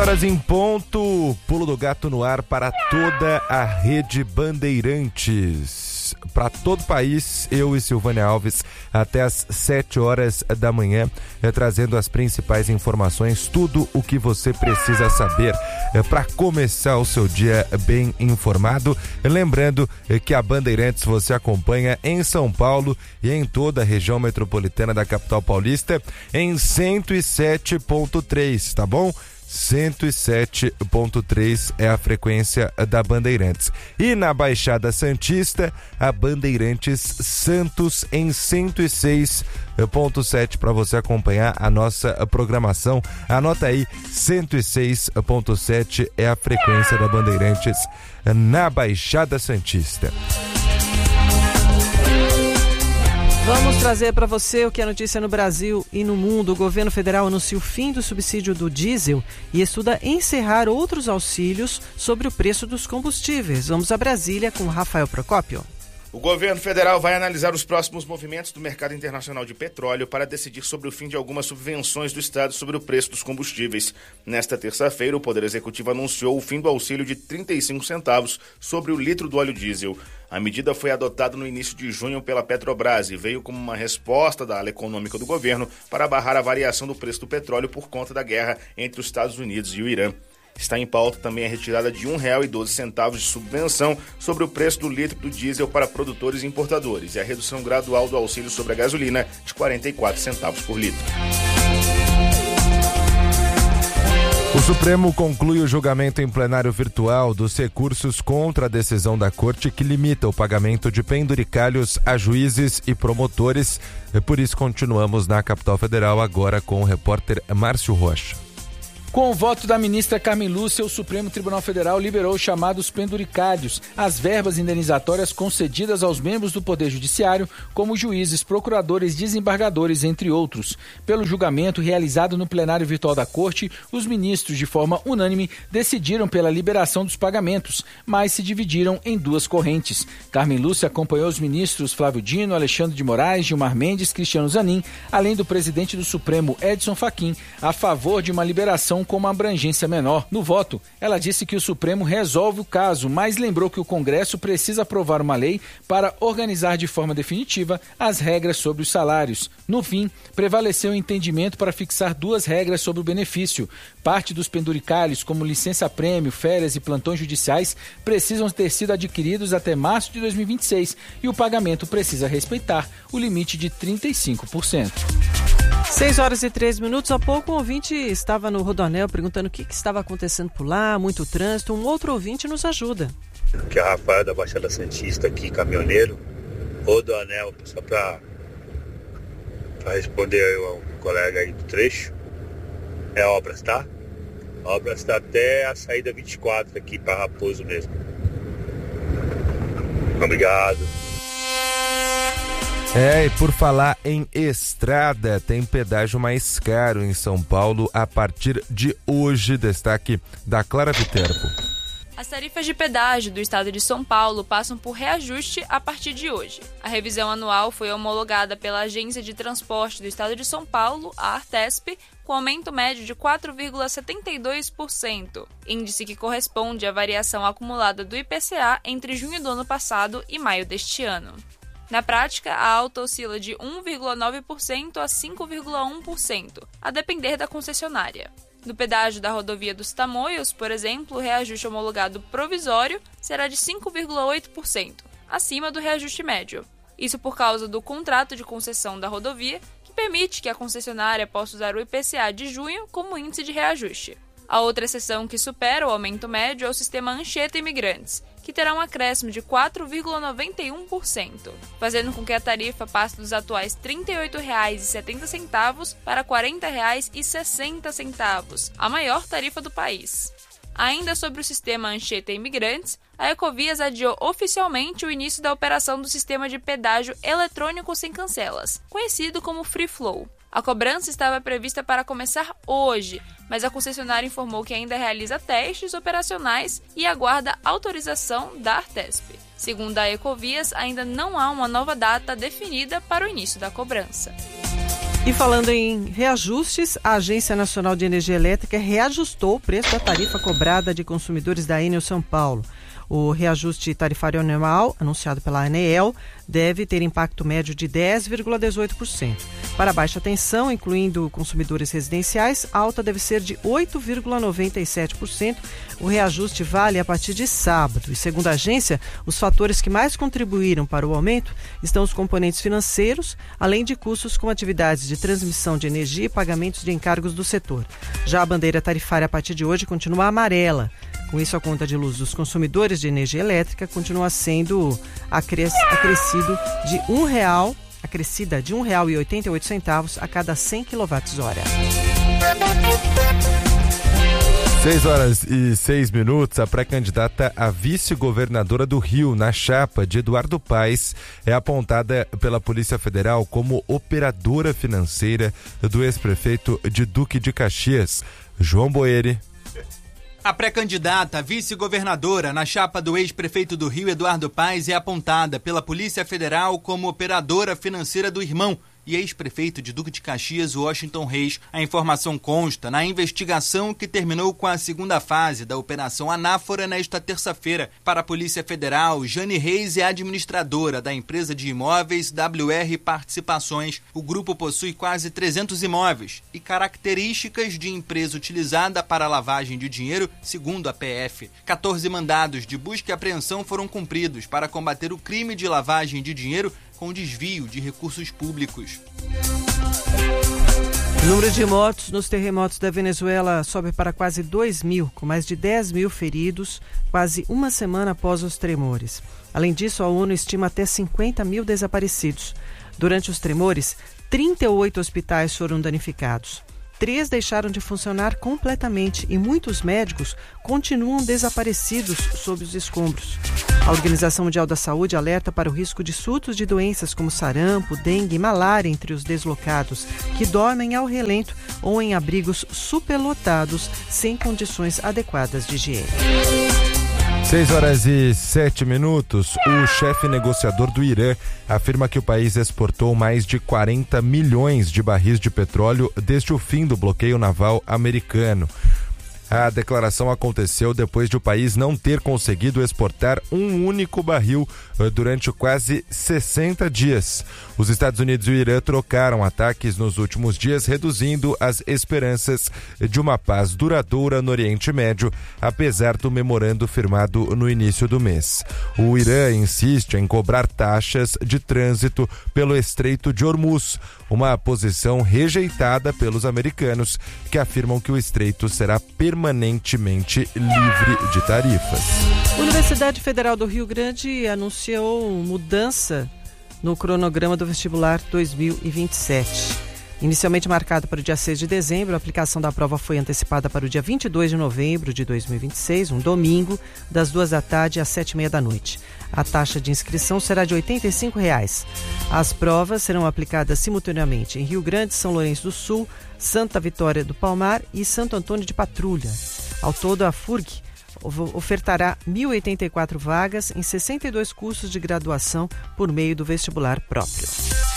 Horas em ponto, Pulo do Gato no ar para toda a rede Bandeirantes. Para todo o país, eu e Silvânia Alves, até às 7 horas da manhã, trazendo as principais informações, tudo o que você precisa saber para começar o seu dia bem informado. Lembrando que a Bandeirantes você acompanha em São Paulo e em toda a região metropolitana da capital paulista em 107.3, tá bom? 107.3 é a frequência da Bandeirantes. E na Baixada Santista, a Bandeirantes Santos em 106.7 para você acompanhar a nossa programação. Anota aí, 106.7 é a frequência da Bandeirantes na Baixada Santista. Vamos trazer para você o que é notícia no Brasil e no mundo. O governo federal anuncia o fim do subsídio do diesel e estuda encerrar outros auxílios sobre o preço dos combustíveis. Vamos a Brasília com Rafael Procópio. O governo federal vai analisar os próximos movimentos do mercado internacional de petróleo para decidir sobre o fim de algumas subvenções do Estado sobre o preço dos combustíveis. Nesta terça-feira, o Poder Executivo anunciou o fim do auxílio de 35 centavos sobre o litro do óleo diesel. A medida foi adotada no início de junho pela Petrobras e veio como uma resposta da ala econômica do governo para barrar a variação do preço do petróleo por conta da guerra entre os Estados Unidos e o Irã. Está em pauta também a retirada de R$ 1,12 de subvenção sobre o preço do litro do diesel para produtores e importadores e a redução gradual do auxílio sobre a gasolina de 44 centavos por litro. O Supremo conclui o julgamento em plenário virtual dos recursos contra a decisão da Corte que limita o pagamento de penduricalhos a juízes e promotores. Por isso, continuamos na capital federal agora com o repórter Márcio Rocha. Com o voto da ministra Carmen Lúcia, o Supremo Tribunal Federal liberou os chamados penduricalhos, as verbas indenizatórias concedidas aos membros do Poder Judiciário, como juízes, procuradores, desembargadores, entre outros. Pelo julgamento realizado no plenário virtual da Corte, os ministros, de forma unânime, decidiram pela liberação dos pagamentos, mas se dividiram em duas correntes. Carmen Lúcia acompanhou os ministros Flávio Dino, Alexandre de Moraes, Gilmar Mendes, Cristiano Zanin, além do presidente do Supremo, Edson Fachin, a favor de uma liberação com uma abrangência menor. No voto, ela disse que o Supremo resolve o caso, mas lembrou que o Congresso precisa aprovar uma lei para organizar de forma definitiva as regras sobre os salários. No fim, prevaleceu o entendimento para fixar duas regras sobre o benefício. Parte dos penduricalhos, como licença-prêmio, férias e plantões judiciais, precisam ter sido adquiridos até março de 2026 e o pagamento precisa respeitar o limite de 35%. 6 horas e 13 minutos. Há pouco um ouvinte estava no Rodoanel perguntando o que estava acontecendo por lá, muito trânsito. Um outro ouvinte nos ajuda. Aqui é o Rafael da Baixada Santista, aqui caminhoneiro. Rodoanel, só para responder ao colega aí do trecho. É obras, tá? Obras está até a saída 24 aqui para Raposo mesmo. Obrigado. E por falar em estrada, tem pedágio mais caro em São Paulo a partir de hoje. Destaque da Clara Viterbo. As tarifas de pedágio do estado de São Paulo passam por reajuste a partir de hoje. A revisão anual foi homologada pela Agência de Transporte do estado de São Paulo, a Artesp, com aumento médio de 4,72%, índice que corresponde à variação acumulada do IPCA entre junho do ano passado e maio deste ano. Na prática, a alta oscila de 1,9% a 5,1%, a depender da concessionária. No pedágio da rodovia dos Tamoios, por exemplo, o reajuste homologado provisório será de 5,8%, acima do reajuste médio. Isso por causa do contrato de concessão da rodovia, que permite que a concessionária possa usar o IPCA de junho como índice de reajuste. A outra exceção que supera o aumento médio é o sistema Anchieta Imigrantes, que terá um acréscimo de 4,91%, fazendo com que a tarifa passe dos atuais R$ 38,70 para R$ 40,60, a maior tarifa do país. Ainda sobre o sistema Anchieta Imigrantes, a Ecovias adiou oficialmente o início da operação do sistema de pedágio eletrônico sem cancelas, conhecido como Free Flow. A cobrança estava prevista para começar hoje, mas a concessionária informou que ainda realiza testes operacionais e aguarda autorização da Artesp. Segundo a Ecovias, ainda não há uma nova data definida para o início da cobrança. E falando em reajustes, a Agência Nacional de Energia Elétrica reajustou o preço da tarifa cobrada de consumidores da Enel São Paulo. O reajuste tarifário anual, anunciado pela ANEEL, deve ter impacto médio de 10,18%. Para baixa tensão, incluindo consumidores residenciais, a alta deve ser de 8,97%. O reajuste vale a partir de sábado. E, segundo a agência, os fatores que mais contribuíram para o aumento estão os componentes financeiros, além de custos com atividades de transmissão de energia e pagamentos de encargos do setor. Já a bandeira tarifária a partir de hoje continua amarela. Com isso, a conta de luz dos consumidores de energia elétrica continua sendo acrescida de R$ 1,88 a cada 100 kWh. 6h06, a pré-candidata a vice-governadora do Rio, na chapa de Eduardo Paes, é apontada pela Polícia Federal como operadora financeira do ex-prefeito de Duque de Caxias, João Boeri. A pré-candidata a vice-governadora na chapa do ex-prefeito do Rio, Eduardo Paes, é apontada pela Polícia Federal como operadora financeira do irmão e ex-prefeito de Duque de Caxias, Washington Reis. A informação consta na investigação que terminou com a segunda fase da Operação Anáfora nesta terça-feira. Para a Polícia Federal, Jane Reis é administradora da empresa de imóveis WR Participações. O grupo possui quase 300 imóveis e características de empresa utilizada para lavagem de dinheiro, segundo a PF. 14 mandados de busca e apreensão foram cumpridos para combater o crime de lavagem de dinheiro com desvio de recursos públicos. O número de mortos nos terremotos da Venezuela sobe para quase 2.000, com mais de 10 mil feridos, quase uma semana após os tremores. Além disso, a ONU estima até 50 mil desaparecidos. Durante os tremores, 38 hospitais foram danificados. 3 deixaram de funcionar completamente e muitos médicos continuam desaparecidos sob os escombros. A Organização Mundial da Saúde alerta para o risco de surtos de doenças como sarampo, dengue e malária entre os deslocados, que dormem ao relento ou em abrigos superlotados sem condições adequadas de higiene. 6h07, o chefe negociador do Irã afirma que o país exportou mais de 40 milhões de barris de petróleo desde o fim do bloqueio naval americano. A declaração aconteceu depois de o país não ter conseguido exportar um único barril durante quase 60 dias. Os Estados Unidos e o Irã trocaram ataques nos últimos dias, reduzindo as esperanças de uma paz duradoura no Oriente Médio, apesar do memorando firmado no início do mês. O Irã insiste em cobrar taxas de trânsito pelo Estreito de Hormuz, uma posição rejeitada pelos americanos, que afirmam que o estreito será permanentemente livre de tarifas. A Universidade Federal do Rio Grande anunciou mudança no cronograma do vestibular 2027. Inicialmente marcado para o dia 6 de dezembro, a aplicação da prova foi antecipada para o dia 22 de novembro de 2026, um domingo, das 2 da tarde às 7h30 da noite. A taxa de inscrição será de R$ 85. As provas serão aplicadas simultaneamente em Rio Grande, São Lourenço do Sul, Santa Vitória do Palmar e Santo Antônio de Patrulha. Ao todo, a FURG ofertará 1.084 vagas em 62 cursos de graduação por meio do vestibular próprio.